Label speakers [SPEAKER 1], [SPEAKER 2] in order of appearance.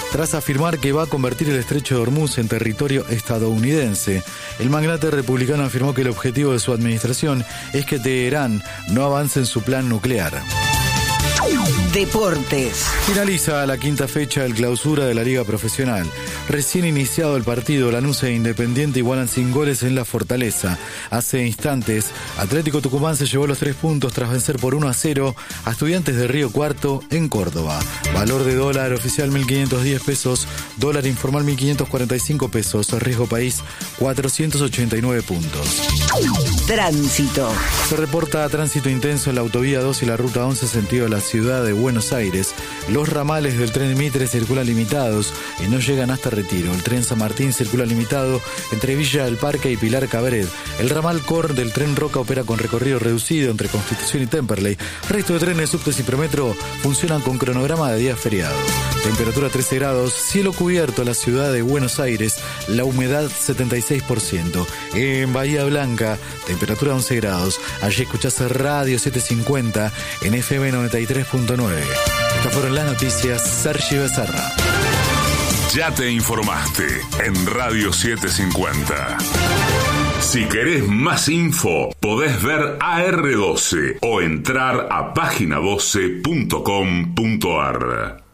[SPEAKER 1] tras afirmar que va a convertir el estrecho de Hormuz en territorio estadounidense. El magnate republicano afirmó que el objetivo de su administración es que Teherán no avance en su plan nuclear.
[SPEAKER 2] Deportes.
[SPEAKER 1] Finaliza la quinta fecha del clausura de la Liga Profesional. Recién iniciado el partido, Lanús e Independiente igualan sin goles en la Fortaleza. Hace instantes, Atlético Tucumán se llevó los 3 puntos tras vencer por 1-0 a Estudiantes de Río Cuarto en Córdoba. Valor de dólar oficial 1.510 pesos, dólar informal 1.545 pesos, riesgo país 489 puntos.
[SPEAKER 2] Tránsito.
[SPEAKER 1] Se reporta tránsito intenso en la autovía 2 y la ruta 11 sentido a la ciudad de Buenos Aires. Los ramales del tren Mitre circulan limitados y no llegan hasta Retiro. El tren San Martín circula limitado entre Villa del Parque y Pilar Cabret. El ramal Cor del tren Roca opera con recorrido reducido entre Constitución y Temperley. Resto de trenes, subtes y Prometro funcionan con cronograma de días feriados. Temperatura 13 grados, cielo cubierto en la ciudad de Buenos Aires, la humedad 76%. En Bahía Blanca, temperatura 11 grados. Allí escuchás Radio 750 en FM 93.9. Estas fueron las noticias. Sergio Becerra.
[SPEAKER 3] Ya te informaste en Radio 750. Si querés más info, podés ver AR12 o entrar a página12.com.ar.